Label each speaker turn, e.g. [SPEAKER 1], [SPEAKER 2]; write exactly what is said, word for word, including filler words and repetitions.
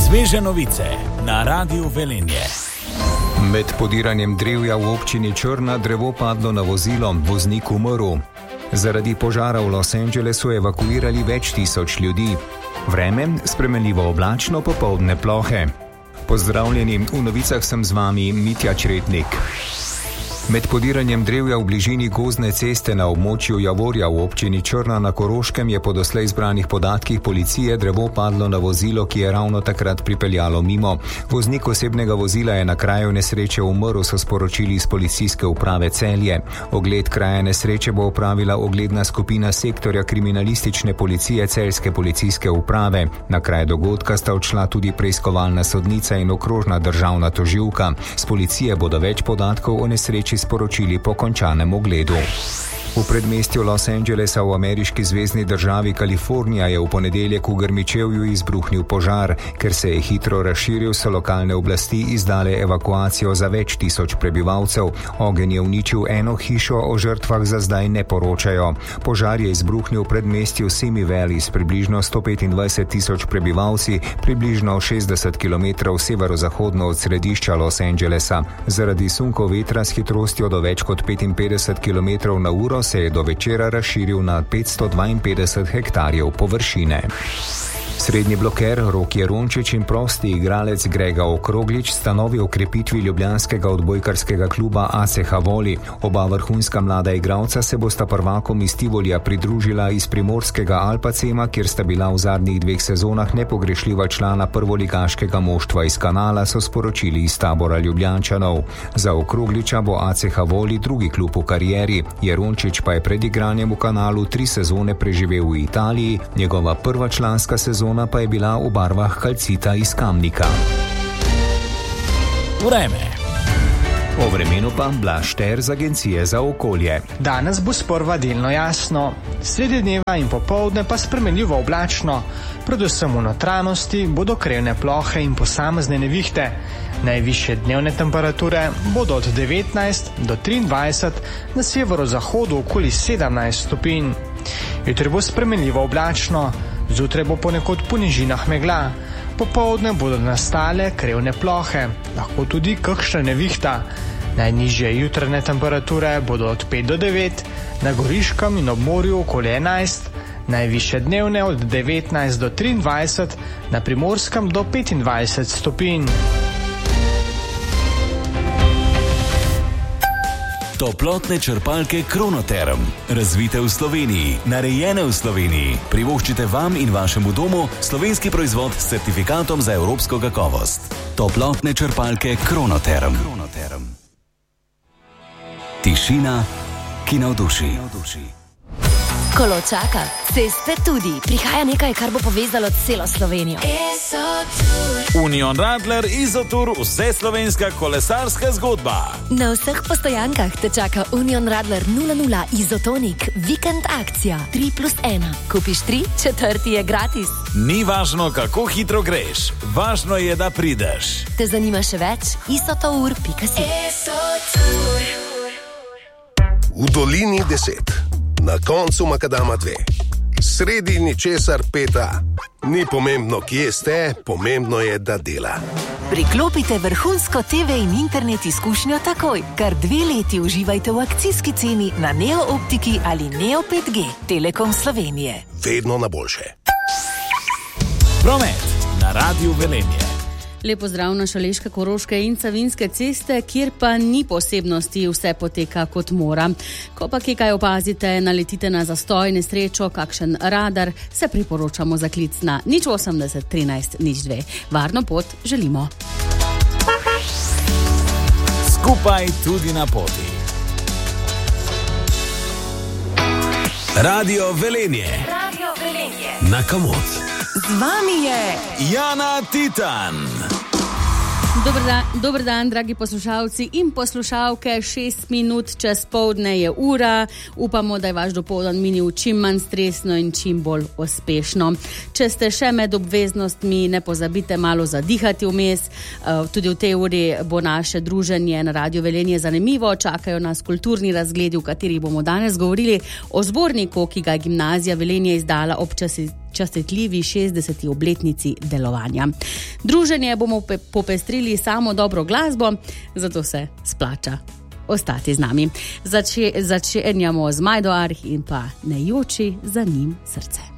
[SPEAKER 1] Sveže novice na Radiu Velenje.
[SPEAKER 2] Med podiranjem drevja v občini Črna drevo padlo na vozilo, voznik umrl. Zaradi požara v Los Angelesu evakuirali več tisoč ljudi. Vreme spremenljivo oblačno, popoldne plohe. Pozdravljeni, v novicah sem z vami Mitja Čretnik. Med podiranjem drevja v bližini gozdne ceste na območju Javorja v občini Črna na Koroškem je po doslej zbranih podatkih policije drevo padlo na vozilo, ki je ravno takrat pripeljalo mimo. Voznik osebnega vozila je na kraju nesreče umrl, so sporočili iz policijske uprave Celje. Ogled kraja nesreče bo opravila ogledna skupina sektorja kriminalistične policije Celjske policijske uprave. Na kraj dogodka sta odšla tudi preiskovalna sodnica in okrožna državna tožilka. S policije bodo več podatkov o nesreči sporočili po končanem ogledu. V predmestju Los Angelesa v ameriški zvezni državi Kalifornija je v ponedeljek v Grmičevju izbruhnil požar. Ker se je hitro razširil, so lokalne oblasti izdale evakuacijo za več tisoč prebivalcev. Ogenj je uničil eno hišo, o žrtvah za zdaj ne poročajo. Požar je izbruhnil v predmestju Simi Valley s približno sto petindvajset tisoč prebivalci, približno šestdeset kilometrov severozahodno od središča Los Angelesa. Zaradi sunkov vetra s hitrostjo do več kot petinpetdeset kilometrov na uro se je do večera razširil na petsto dvainpetdeset hektarjev površine. Srednji bloker Rok Jerončič in prosti igralec Grega Okroglič sta novi okrepitvi ljubljanskega odbojkarskega kluba A C H Voli. Oba vrhunska mlada igralca se bosta prvakom iz Tivolija pridružila iz primorskega Alpacema, kjer sta bila v zadnjih dveh sezonah nepogrešljiva člana prvoligaškega moštva iz Kanala, so sporočili iz tabora Ljubljančanov. Za Okrogliča bo A C H Voli drugi klub v karieri. Jerončič pa je pred igranjem v Kanalu tri sezone preživel v Italiji, njegova prva članska sezona pa je bila v barvah Calcita iz Kamnika.
[SPEAKER 1] Vreme.
[SPEAKER 2] O vremenu pa Blaž Šter z Agencije za okolje.
[SPEAKER 3] Danes bo sprva delno jasno, sredi dneva in popoldne pa spremenljivo oblačno. Predvsem v notranjosti bodo krevne plohe in posamezne nevihte. Najvišje dnevne temperature bodo od devetnajst do triindvajset, na severozahodu okoli sedemnajst stopinj. Jutri bo spremenljivo oblačno, zjutraj bo ponekod po nižinah megla. Popoldne bodo nastale krevne plohe, lahko tudi kakšna nevihta. Najnižje jutranje temperature bodo od pet do devet, na Goriškem in ob morju okoli enajst, najvišje dnevne od devetnajst do triindvajset, na Primorskem do petindvajset stopinj.
[SPEAKER 1] Toplotne črpalke Kronoterm. Razvite v Sloveniji, narejene v Sloveniji. Privoščite vam in vašemu domu slovenski proizvod s certifikatom za evropsko kakovost. Toplotne črpalke Kronoterm. Kronoterm. Tišina, ki navduši.
[SPEAKER 4] Kolo čaka, ceste tudi. Prihaja nekaj, kar bo povezalo celo Slovenijo.
[SPEAKER 1] Union Radler Izotur, vse slovenska kolesarska zgodba.
[SPEAKER 4] Na vseh postojankah te čaka Union Radler nula nula Izotonik, vikend akcija tri plus ena. Kupiš tri, četrti je gratis.
[SPEAKER 1] Ni važno, kako hitro greš, važno je, da prideš.
[SPEAKER 4] Te zanima še več? isotour pika si.
[SPEAKER 5] V dolini deset. Na koncu makadama dve. Sredi ničesar peta. Ni pomembno, kje ste, pomembno je, da dela.
[SPEAKER 6] Priklopite vrhunsko T V in internet izkušnjo takoj. Kar dve leti uživajte v akcijski ceni na Neo Optiki ali Neo pet G. Telekom Slovenije.
[SPEAKER 5] Vedno na boljše.
[SPEAKER 1] Promet na Radiu Velenje.
[SPEAKER 7] Lepo zdrav na Šaleške, Koroške in Savinjske ceste, kjer pa ni posebnosti, vse poteka kot mora. Ko pa kje kaj opazite, naletite na zastoj, nesrečo, kakšen radar, se priporočamo za klic na nič osemdeset trinajst nič dve. Varno pot želimo.
[SPEAKER 1] Skupaj tudi na poti. Radio Velenje.
[SPEAKER 6] Radio Velenje.
[SPEAKER 1] Na Kamot.
[SPEAKER 6] Z vami je
[SPEAKER 1] Jana Titan.
[SPEAKER 7] Dober dan, dober dan, dragi poslušalci in poslušalke. Šest minut čez poldne je ura. Upamo, da je vaš dopoldan minil čim manj stresno in čim bolj uspešno. Če ste še med obveznostmi, ne pozabite malo zadihati vmes. Tudi v tej uri bo naše druženje na Radiu Velenje zanimivo. Čakajo nas kulturni razgledi, v katerih bomo danes govorili o zborniku, ki ga je Gimnazija Velenje izdala ob časi častitljivi šestdeseti obletnici delovanja. Druženje bomo popestrili samo dobro glasbo, zato se splača ostati z nami. Zače, začenjamo z Majdo Arh in pa Ne joči za njim srce.